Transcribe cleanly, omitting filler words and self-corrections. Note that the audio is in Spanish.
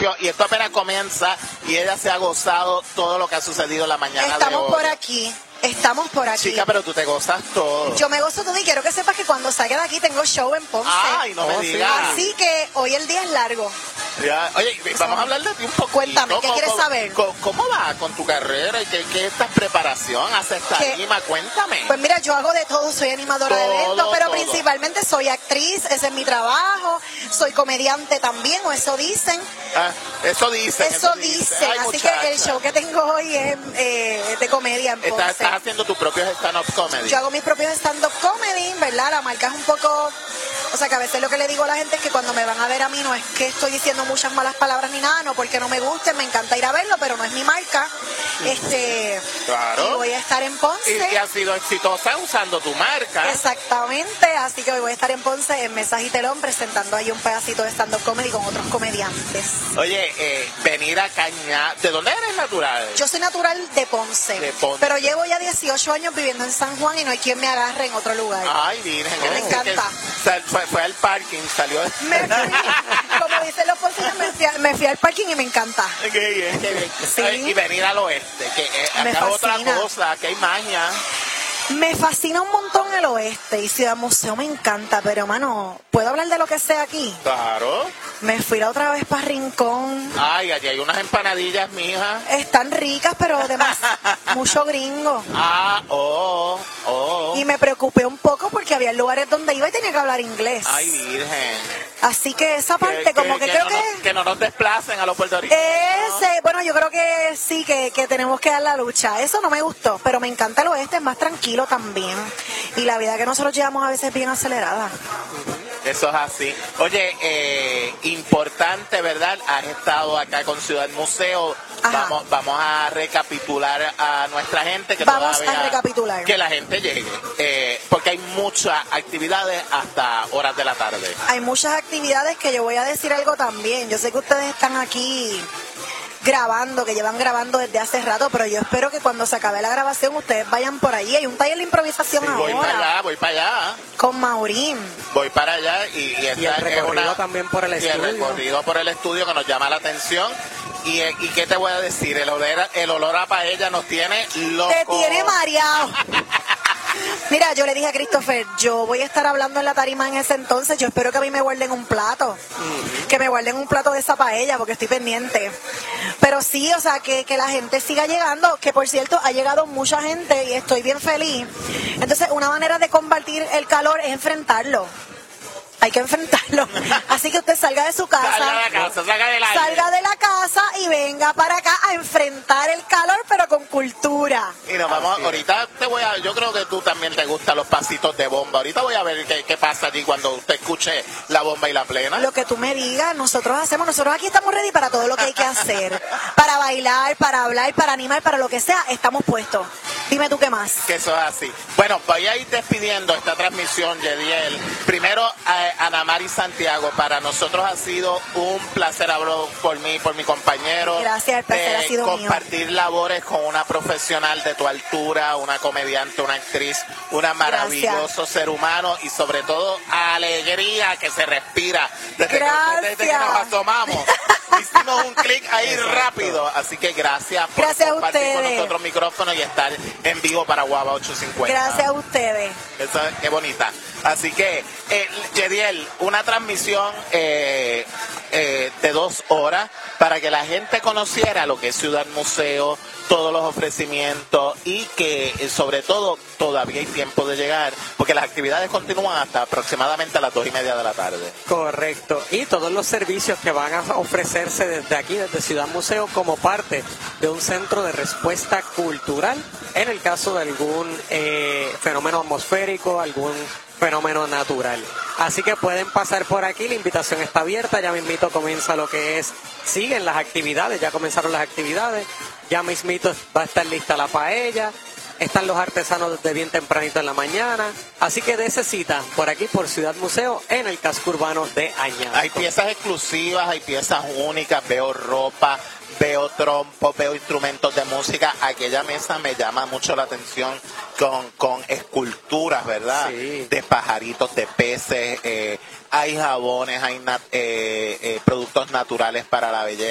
principio y esto apenas comienza y ella se ha gozado todo lo que ha sucedido la mañana de hoy. Estamos por aquí. Chica, pero tú te gozas todo. Yo me gozo todo y quiero que sepas que cuando salga de aquí tengo show en Ponce. Ay, no me digas. Así que hoy el día es largo. Ya. Oye, vamos a hablar de ti un poquito. Cuéntame, ¿qué quieres saber? ¿Cómo va con tu carrera y qué estás preparación? ¿Haces tarima? Cuéntame. Pues mira, yo hago de todo, soy animadora de eventos, pero principalmente soy actriz, ese es mi trabajo, soy comediante también, o eso dicen. Eso dicen. Ay, así muchacha. que el show que tengo hoy es de comedia en Ponce. Estás haciendo tus propios stand-up comedy. Yo hago mis propios stand-up comedy, ¿verdad? La marca es un poco... O sea, que a veces lo que le digo a la gente es que cuando me van a ver a mí no es que estoy diciendo muchas malas palabras ni nada, no porque no me guste, me encanta ir a verlo, pero no es mi marca. Claro. Y voy a estar en Ponce. Y has sido exitosa usando tu marca. Exactamente, así que hoy voy a estar en Ponce, en Mesas y Telón, presentando ahí un pedacito de stand-up comedy con otros comediantes. Oye, venir a Cañar, ¿de dónde eres natural? Yo soy natural de Ponce, pero llevo ya 18 años viviendo en San Juan y no hay quien me agarre en otro lugar. Ay, virgen. Me encanta. Fue al parking, salió. Como dicen los ponceños, me fui al parking y me encanta. Qué bien. Sí. Y venir al oeste, que acá es otra cosa, que hay magia. Me fascina un montón el oeste y Ciudad Museo me encanta, pero mano, ¿puedo hablar de lo que sea aquí? Claro. Me fui la otra vez para Rincón. Ay, allí hay unas empanadillas, mija. Están ricas, pero además mucho gringo. Y me preocupé un poco porque había lugares donde iba y tenía que hablar inglés. Ay, virgen. Así que esa parte como que creo que no nos desplacen a los puertorriqueños. Bueno, yo creo que sí, que tenemos que dar la lucha. Eso no me gustó, pero me encanta el oeste, es más tranquilo también. Y la vida que nosotros llevamos a veces es bien acelerada. Eso es así. Oye, importante, ¿verdad? Has estado acá con Ciudad Museo. Vamos a recapitular a nuestra gente. Que la gente llegue. Porque hay muchas actividades hasta horas de la tarde. Hay muchas actividades que yo voy a decir algo también. Yo sé que ustedes están aquí grabando, que llevan grabando desde hace rato, pero yo espero que cuando se acabe la grabación ustedes vayan por allí. Hay un taller de improvisación ahora. Voy para allá. Con Maurín. Voy para allá y el recorrido también por el estudio. Y el recorrido por el estudio que nos llama la atención. ¿Y qué te voy a decir? El olor a paella nos tiene locos. Te tiene mareado. Mira, yo le dije a Christopher, yo voy a estar hablando en la tarima en ese entonces, yo espero que a mí me guarden un plato, que me guarden un plato de esa paella, porque estoy pendiente. Pero sí, o sea, que la gente siga llegando, que por cierto, ha llegado mucha gente y estoy bien feliz. Entonces, una manera de combatir el calor es enfrentarlo. Hay que enfrentarlo. Así que usted salga de su casa, salga de la casa y venga para acá a enfrentar el calor, pero con cultura. Y nos vamos, ahorita yo creo que tú también te gustan los pasitos de bomba. Ahorita voy a ver qué pasa allí cuando usted escuche la bomba y la plena. Lo que tú me digas, nosotros aquí estamos ready para todo lo que hay que hacer. Para bailar, para hablar, para animar, para lo que sea, estamos puestos. Dime tú qué más. Que eso es así. Bueno, voy a ir despidiendo esta transmisión, Yediel. Primero, Ana Mari Santiago, para nosotros ha sido un placer hablar por mí, por mi compañero. Gracias, el placer ha sido compartir mío. labores con una profesional de tu altura, una comediante, una actriz, una maravilloso ser humano y sobre todo alegría que se respira desde que nos asomamos. Hicimos un clic ahí rápido, así que gracias por compartir con nosotros micrófonos y estar en vivo para Guava 850. Gracias a ustedes. Eso es bonita. Así que, Yediel, una transmisión de 2 horas para que la gente conociera lo que es Ciudad Museo, todos los ofrecimientos y que sobre todo todavía hay tiempo de llegar porque las actividades continúan hasta aproximadamente a las 2:30 de la tarde. Correcto. Y todos los servicios que van a ofrecerse desde aquí, desde Ciudad Museo, como parte de un centro de respuesta cultural en el caso de algún fenómeno atmosférico, algún fenómeno natural. Así que pueden pasar por aquí, la invitación está abierta, ya mismito comienza lo que es, siguen las actividades, ya comenzaron las actividades, ya mismito va a estar lista la paella, están los artesanos desde bien tempranito en la mañana, así que dése cita por aquí, por Ciudad Museo, en el casco urbano de Añasco. Hay piezas exclusivas, hay piezas únicas, veo ropa, veo trompos, veo instrumentos de música. Aquella mesa me llama mucho la atención con esculturas, ¿verdad? Sí. De pajaritos, de peces, hay jabones, hay productos naturales para la belleza.